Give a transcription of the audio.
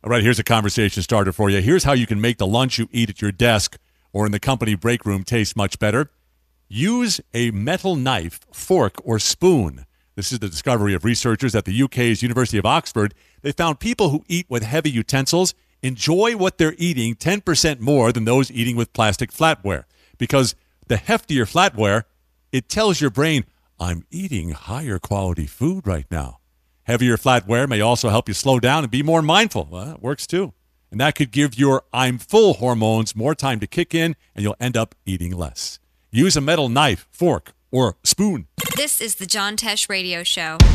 All right, here's a conversation starter for you. Here's how you can make the lunch you eat at your desk or in the company break room taste much better. Use a metal knife, fork, or spoon. This is the discovery of researchers at the UK's University of Oxford. They found people who eat with heavy utensils enjoy what they're eating 10% more than those eating with plastic flatware. Because the heftier flatware, it tells your brain, I'm eating higher quality food right now. Heavier flatware may also help you slow down and be more mindful. Well, it works too. And that could give your I'm full hormones more time to kick in, and you'll end up eating less. Use a metal knife, fork, or spoon. This is the John Tesh Radio Show.